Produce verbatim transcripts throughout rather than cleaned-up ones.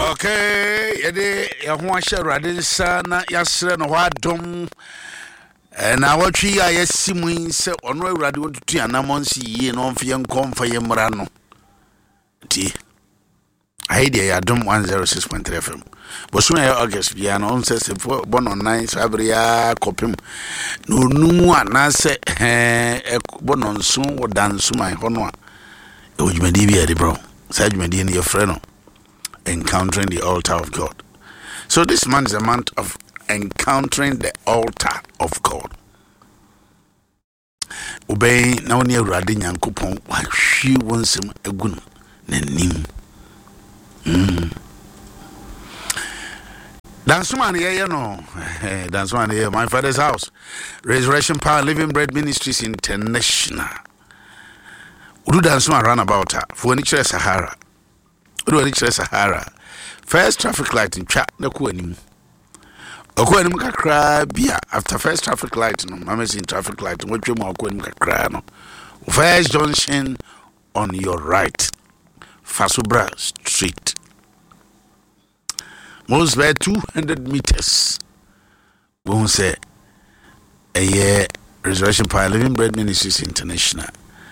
Okay, yede ya ho ahye Awurade nsa na yasre no wadom na watwi ya yasimu se ono Awurade wotutu anamonsi yie no mfe yenkomfa yemra no ti aide ya dom one oh six point three F M bosu ya August bia no on se se bono nine sabre ya kopim no numu anase eh bono nso wodanso man hono a e wojumadi bia de bro sa jumadi ne your friend no encountering the altar of God. So this month is a month of encountering the altar of God. Obey now near Awurade Nyankopon wa hwi wonsem agunu nanim. Mm. Dance man here no. Dance man here my father's house. Resurrection Power Living Bread Ministries International. Udu dance man run about her for any Sahara. Udu any Sahara. First traffic light in chat na ku anim. Oku anim kakra bia after first traffic light no mama in traffic light what you mo oku anim kakra no. First junction on your right. Fasubra Street. Most by two hundred meters. Won't say a year Resurrection Power Living Bread Ministries International.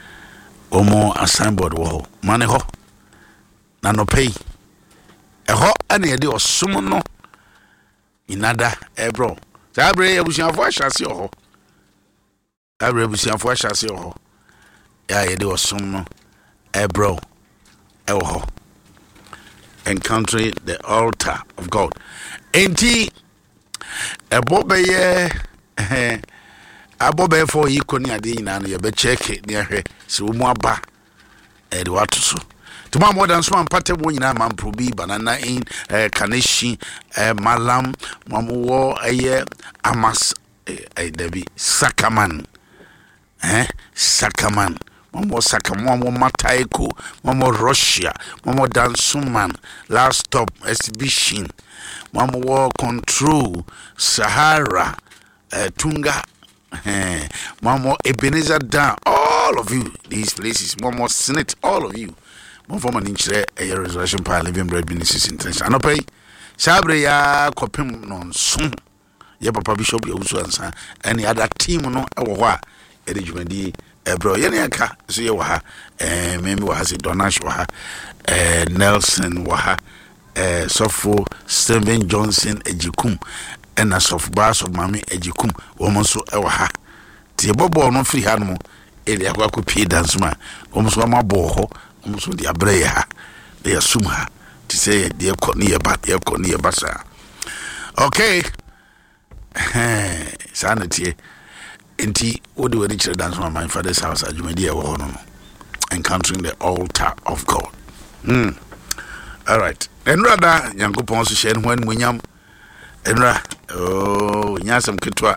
Omo a signboard wall. Money ho. Na no pay. E ho ane yede osum no. Inada e bro. Sabre ebusiafo ahase ho. Sabre ebusiafo ahase ho. Ya yede osum no. E bro. E ho. Encountering the altar of God. Enti e bobeye eh abobe for yikoni ade nyina no ye be check ne ahwe se wo mu aba e de watu so to ma more than so ampate wo nyina ma probi banana in eh kaneshi eh malam mamuwo eye amas eh debi sakaman eh sakaman Momo Sakamo, Momo Mataiko, Momo Russia, Momo Dansuman, last stop exhibition, Momo War Control, Sahara, uh, Tunga, eh, Momo Ebenezer Dan, all of you, these places, Momo Senate, all of you, Momo from an inch a Resurrection Power Living Bread Ministries International. I no pay, Sabre ya Copim non soon, ya Papa Bishop, ya Usuansa, any other team no, awa, Edijumadi. Bro, yene aka so ye wa ha eh memi wa ha se Donash wa ha eh Nelson wa ha eh Sofo Steven Johnson Ejikum and Sof Bass of Mami Ejikum woman so e wa ha ti bobo no free ha no e de akwa ko pie dance ma woman so ma bo ho woman so de abre ha de asum ha ti say de ko ne ye ba de ko ne ye ba sa okay eh sanity Enti what do we reach dance from my father's house at Jumedia no encountering the altar of God. Hmm. All right. And rather Yankopon so share when munyam enra oh nyasam ketwa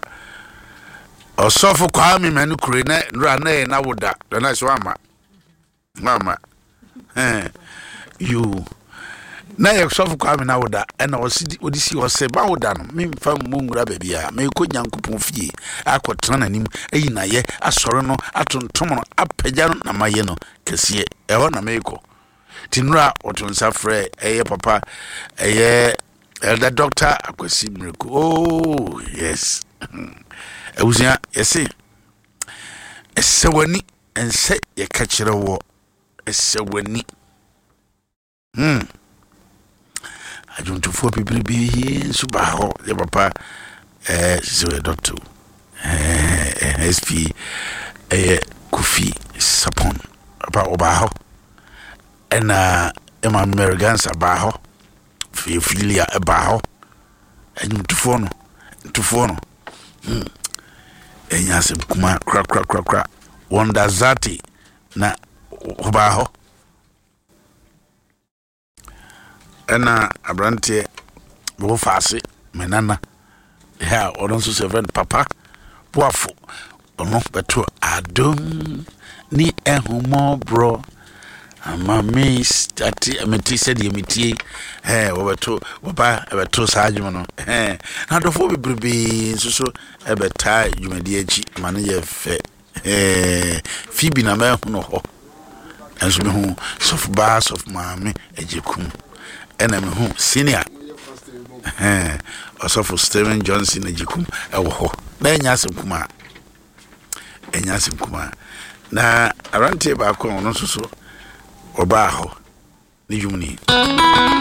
osofo kwame manu kure na nra na na woda na so ama mama eh you na yeksofu kwa me na woda ena osidi odisi ose ba woda no me mfa mungura babia me ko Nyankopon fie akotena nanim eyi na ye asore no atontom no apagya no na maye no kese e ho na me ko tinura otonsa frɛ eye papa eye elder doctor Akwasi Miracle. Oh yes ewusia yesi esewani ense ye ka kire wo esewani hmm I don't to for people be super hot. The papa, eh, so a doctor, eh, S P, eh, Kofi Sapon, about Obaho, and uh, Emma Americans abaho, Filia abaho, and to phone, to phone, hmm, and yes, kuma crack, crack, crack, crack, wonder zati, na Obaho. Ena abrante bo fase menana ya odon so seven papa boafo ono beto adom ni ehumo bro ama me stati ameti said yemiti eh wo beto baba beto saadwum no eh na dofo bebrebe so so ebeta dwumadi achi manager fe eh fibi na me hu no ho enso me hu sof bass of mami ejekum ena me hu senior eh osofo Steven Johnson ajikum ewo ho na enya asem kuma enya asem kuma na arante ba ko no so so oba ho ni jumni